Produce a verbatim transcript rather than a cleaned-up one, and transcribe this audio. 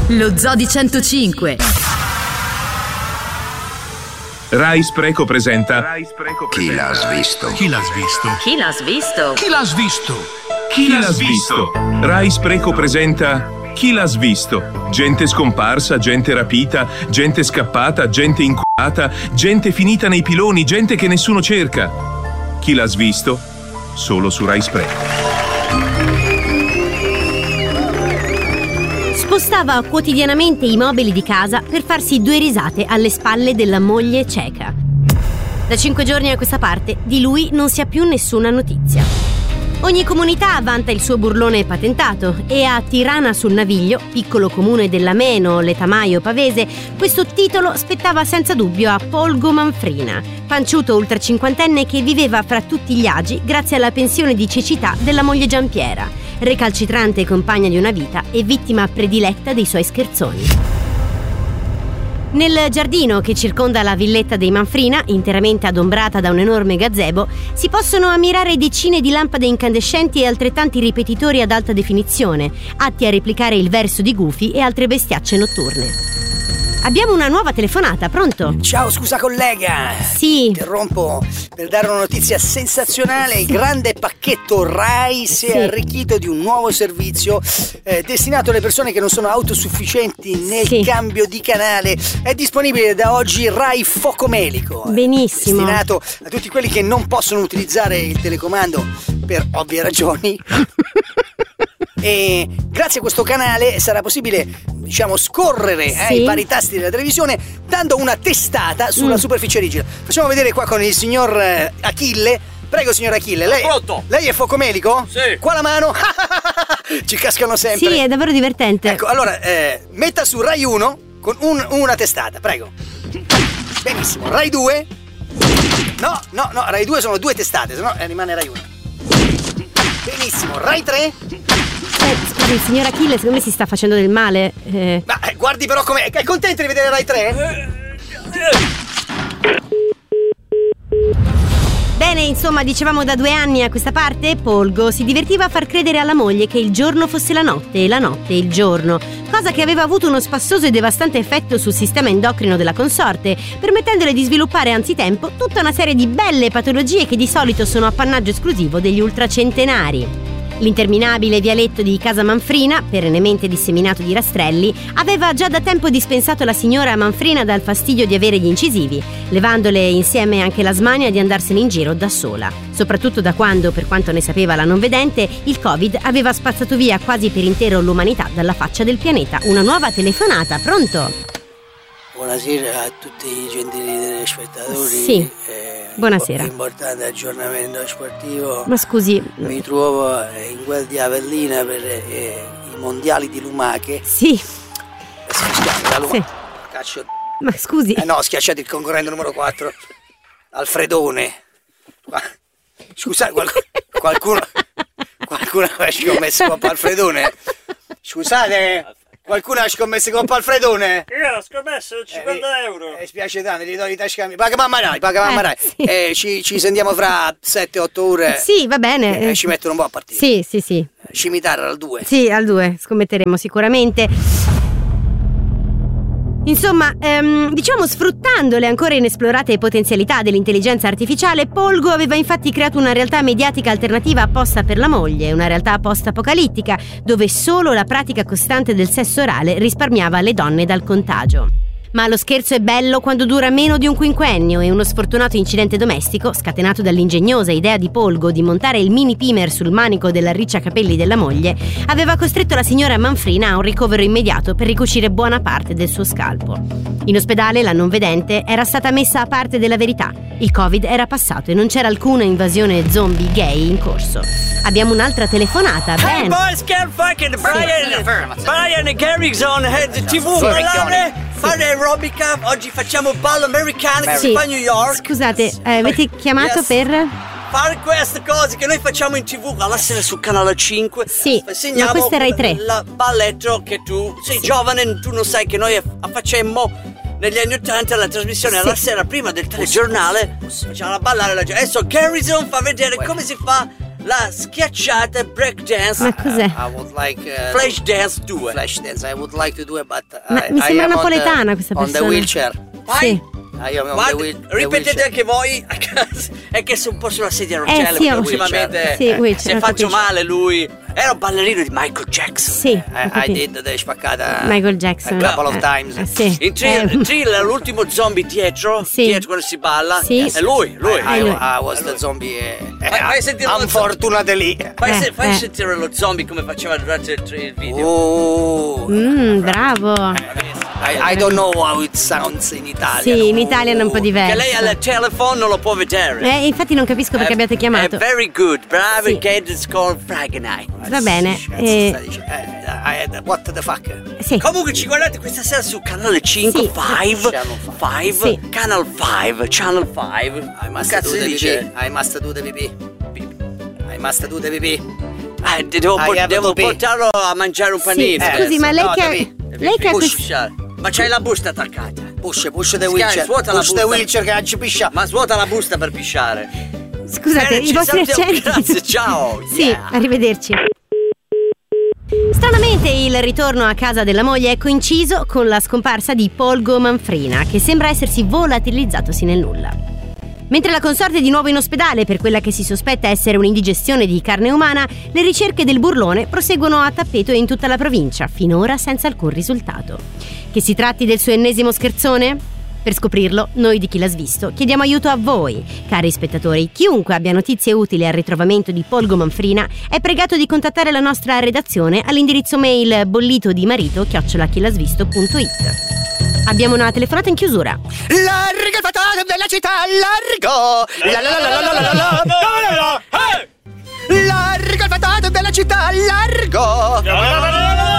Lo Zoo di centocinque. Rai Spreco presenta Chi l'ha svisto? Chi l'ha svisto? Chi l'ha svisto? Chi l'ha svisto? Chi l'ha svisto? Rai Spreco presenta Chi l'ha svisto? Gente scomparsa, gente rapita, gente scappata, gente inculata, gente finita nei piloni, gente che nessuno cerca. Chi l'ha svisto? Solo su Rai Spreco. Spostava quotidianamente i mobili di casa per farsi due risate alle spalle della moglie cieca. Da cinque giorni a questa parte di lui non si ha più nessuna notizia. Ogni comunità vanta il suo burlone patentato e a Tirana sul Naviglio, piccolo comune dell'Ameno, letamaio pavese, questo titolo spettava senza dubbio a Polgo Manfrina, panciuto ultracinquantenne che viveva fra tutti gli agi grazie alla pensione di cecità della moglie Giampiera, recalcitrante compagna di una vita e vittima prediletta dei suoi scherzoni. Nel giardino che circonda la villetta dei Manfrina, interamente adombrata da un enorme gazebo, si possono ammirare decine di lampade incandescenti e altrettanti ripetitori ad alta definizione, atti a replicare il verso di Goofy e altre bestiacce notturne. Abbiamo una nuova telefonata, pronto? Ciao, scusa collega. Sì. Interrompo per dare una notizia sensazionale. Il grande pacchetto Rai si è Sì. arricchito di un nuovo servizio eh, destinato alle persone che non sono autosufficienti nel Sì. cambio di canale. È disponibile da oggi Rai Focomelico. Benissimo. Destinato a tutti quelli che non possono utilizzare il telecomando per ovvie ragioni. E grazie a questo canale sarà possibile, diciamo, scorrere eh, Sì. i vari tasti della televisione dando una testata sulla Mm. superficie rigida. Facciamo vedere qua con il signor eh, Achille. Prego, signor Achille, lei, Pronto? lei è focomelico? Sì. Qua la mano? Ci cascano sempre. Sì, è davvero divertente. Ecco, allora, eh, metta su Rai uno con un- una testata, prego. Benissimo, Rai due. No, no, no, Rai due sono due testate, sennò eh, rimane Rai uno. Benissimo, Rai tre. Eh, scusi, il signor Achille, secondo me si sta facendo del male. Eh, Ma eh, guardi però come... È contento di vedere Rai tre? Bene, insomma, dicevamo da due anni a questa parte, Polgo si divertiva a far credere alla moglie che il giorno fosse la notte e la notte il giorno, cosa che aveva avuto uno spassoso e devastante effetto sul sistema endocrino della consorte, permettendole di sviluppare anzitempo tutta una serie di belle patologie che di solito sono appannaggio esclusivo degli ultracentenari. L'interminabile vialetto di Casa Manfrina, perennemente disseminato di rastrelli, aveva già da tempo dispensato la signora Manfrina dal fastidio di avere gli incisivi, levandole insieme anche la smania di andarsene in giro da sola. Soprattutto da quando, per quanto ne sapeva la non vedente, il Covid aveva spazzato via quasi per intero l'umanità dalla faccia del pianeta. Una nuova telefonata, pronto? Buonasera a tutti i gentili telespettatori. Sì. Eh, Buonasera. Importante aggiornamento sportivo. Ma scusi, Mi trovo eh, in quel di Avellina per eh, i mondiali di lumache. sì, Schiacciate la lumaca. sì, Caccio. ma scusi. Eh no, schiacciate il concorrente numero quattro. Alfredone. Qua- Scusate, qual- qualcuno qualcuno ha scommesso con Alfredone? Scusate, qualcuno ha scommesso con Alfredone? Io ho scommesso cinquanta euro. Eh, spiace tanto, gli do i tascami. Paga mamma Rai, paga mamma Eh, Rai. sì. Eh, ci, ci sentiamo fra sette otto ore. Sì, va bene. Eh, ci mettono un po' a partire. Sì, sì, sì. Scimitarra al due. Sì, al due, scommetteremo sicuramente. Insomma, ehm, diciamo sfruttando le ancora inesplorate potenzialità dell'intelligenza artificiale, Polgo aveva infatti creato una realtà mediatica alternativa apposta per la moglie, una realtà post-apocalittica, dove solo la pratica costante del sesso orale risparmiava le donne dal contagio. Ma lo scherzo è bello quando dura meno di un quinquennio e uno sfortunato incidente domestico, scatenato dall'ingegnosa idea di Polgo di montare il mini pimer sul manico della riccia capelli della moglie, aveva costretto la signora Manfrina a un ricovero immediato per ricucire buona parte del suo scalpo. In ospedale la non vedente era stata messa a parte della verità. Il Covid era passato e non c'era alcuna invasione zombie gay in corso. Abbiamo un'altra telefonata, Hey Ben. boys, can't fucking Brian Brian e Garrison Head T V parlare, fare aerobica. Oggi facciamo ballo americano che Sì. si fa a New York. Scusate, eh, avete chiamato Yes. per... Fare queste cose che noi facciamo in tv alla sera su Canale cinque. Sì, Insegniamo ma questa è Rai tre. La balletto che tu sei giovane, tu non sai che noi facemmo negli anni ottanta la trasmissione Sì. alla sera prima del telegiornale. Facciamo ballare la gente. Adesso Garrison fa vedere come si fa la schiacciata break dance. Ma cos'è? I would like uh, Flash dance due. Flash dance. I would like to do it, but Ma I, mi I sembra am on napoletana the, questa on the persona. wheelchair. Vai. Sì. I am on Guarda, the wheel, the ripetete wheelchair. anche voi a casa. È che sono un po' sulla sedia a rotelle Eh, sì, perché ho- ultimamente Sì, eh, wheelchair, se ho faccio capito. male lui. Era un ballerino di Michael Jackson. Sì, ho I, I capito. did the spaccata Michael Jackson. a couple of Eh, times. eh, sì. In thriller, Eh, thriller l'ultimo zombie dietro, Sì. dietro quando si balla, Sì. è lui, lui. I, I, lui. I was the zombie. eh, Fai- fai sentire lo unfortunately. Fai, Eh, se- fai eh. sentire lo zombie come faceva durante il, il video. Oh, Mm, bravo. I, I don't know how it sounds in Italian. Sì, in Italian è un po' Che diverso. lei al telefono non lo può vedere. Eh, infatti non capisco perché È- abbiate chiamato. È very good, bravo, Sì. che it's called Fragonite. Va bene. Cazzo eh, sta dicendo? Eh, eh, what the fuck? sì. Comunque ci guardate questa sera su canale cinque, Sì. cinque, Channel cinque, Sì. Canal cinque, Channel cinque. I must Cazzo do si the dice? pipì. I must do the pipì. I must do the pipì. Eh, devo, I por- have devo to pee. portarlo a mangiare un Sì, panino. Eh, scusi, ma lei no, che ha, devi- lei che ha push. questo. Ma c'hai la busta attaccata. Push, push the Sky, wheelchair. svuota la Push the busta. wheelchair che non ci piscia. Ma svuota la busta per pisciare. Scusate, Bene, i ci vostri salutiamo, accenti. grazie, ciao. Sì, Yeah. arrivederci. Stranamente il ritorno a casa della moglie è coinciso con la scomparsa di Polgo Manfrina, che sembra essersi volatilizzatosi nel nulla. Mentre la consorte è di nuovo in ospedale per quella che si sospetta essere un'indigestione di carne umana, le ricerche del burlone proseguono a tappeto in tutta la provincia, finora senza alcun risultato. Che si tratti del suo ennesimo scherzone? Per scoprirlo, noi di Chi l'ha svisto chiediamo aiuto a voi, cari spettatori. Chiunque abbia notizie utili al ritrovamento di Polgo Manfrina è pregato di contattare la nostra redazione all'indirizzo mail bollito di marito chiocciola chilasvisto punto it. Abbiamo una telefonata in chiusura. Larga il fattato della città, largo! La la la la la la la la la. Larga il fattato della città, largo!